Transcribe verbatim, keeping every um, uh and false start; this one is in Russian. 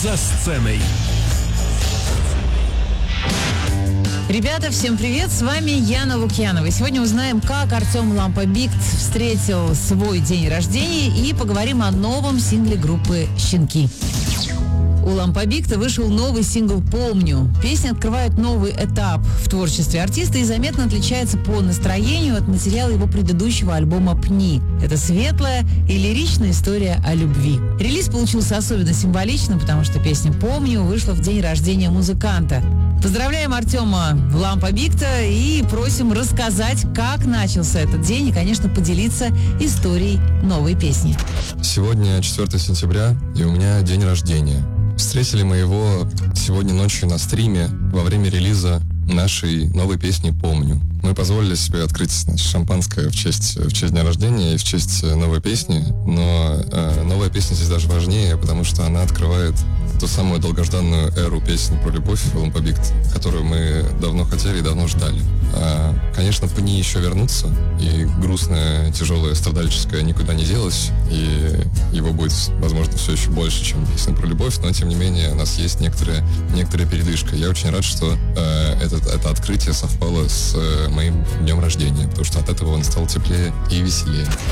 за сценой. Ребята, всем привет! С вами Яна Лукьянова. Сегодня узнаем, как Артем Лампа-Бикт встретил свой день рождения и поговорим о новом сингле группы «Щенки». У Лампа-Бикта вышел новый сингл «Помню». Песня открывает новый этап в творчестве артиста и заметно отличается по настроению от материала его предыдущего альбома «Пни». Это светлая и лиричная история о любви. Релиз получился особенно символичным, потому что песня «Помню» вышла в день рождения музыканта. Поздравляем Артема Лампа-Бикта и просим рассказать, как начался этот день и, конечно, поделиться историей новой песни. Сегодня четвёртое сентября, и у меня день рождения. Встретили мы его сегодня ночью на стриме во время релиза нашей новой песни «Помню». Мы позволили себе открыть, значит, шампанское в честь, в честь дня рождения и в честь новой песни, но э, новая песня здесь даже важнее, потому что она открывает ту самую долгожданную эру песен про любовь Лампа-Бикт, которую мы давно хотели и давно ждали. А, конечно, «Пни» еще вернутся, и грустное, тяжелое, страдальческое никуда не делось, и его будет, возможно, все еще больше, чем песен про любовь, но, тем не менее, у нас есть некоторая, некоторая передышка. Я очень рад, что э, это, это открытие совпало с э, моим днем рождения, потому что от этого он стал теплее и веселее.